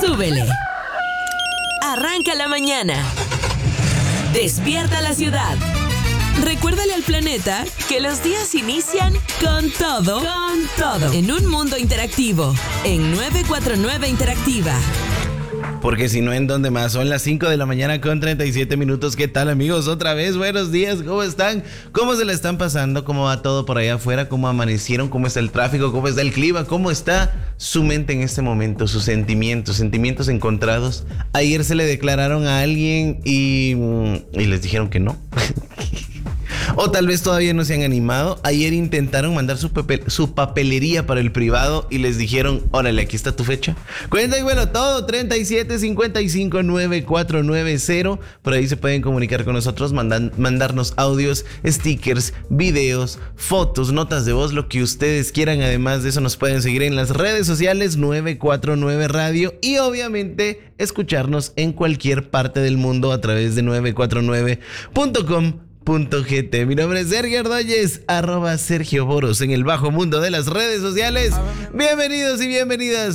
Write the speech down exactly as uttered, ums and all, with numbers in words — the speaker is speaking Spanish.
súbele. Arranca la mañana. Despierta la ciudad. Recuérdale al planeta que los días inician con todo, con todo, en un mundo interactivo, en nueve cuatro nueve Interactiva. Porque si no, ¿en dónde más? Son las cinco de la mañana con treinta y siete minutos. ¿Qué tal, amigos? Otra vez, buenos días. ¿Cómo están? ¿Cómo se la están pasando? ¿Cómo va todo por allá afuera? ¿Cómo amanecieron? ¿Cómo está el tráfico? ¿Cómo está el clima? ¿Cómo está su mente en este momento? Sus sentimientos, sentimientos encontrados. Ayer se le declararon a alguien y, y les dijeron que no. O tal vez todavía no se han animado. Ayer intentaron mandar su, papel, su papelería para el privado y les dijeron, órale, aquí está tu fecha. Cuenta y bueno, todo, treinta y siete cincuenta y cinco nueve cuatro nueve cero. Por ahí se pueden comunicar con nosotros, mandan, mandarnos audios, stickers, videos, fotos, notas de voz, lo que ustedes quieran. Además de eso, nos pueden seguir en las redes sociales nueve cuatro nueve Radio y obviamente escucharnos en cualquier parte del mundo a través de nueve cuatro nueve punto com punto gt. Mi nombre es Sergio Ordóñez, arroba Sergio Boros en el bajo mundo de las redes sociales. Bienvenidos y bienvenidas.